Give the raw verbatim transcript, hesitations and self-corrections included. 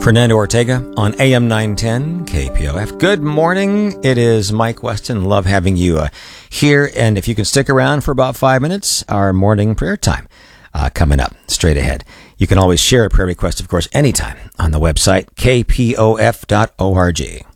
Fernando Ortega on A M nine ten K P O F. Good morning. It is Mike Weston. Love having you uh, here. And if you can stick around for about five minutes, our morning prayer time uh, coming up straight ahead. You can always share a prayer request, of course, anytime on the website k p o f dot org.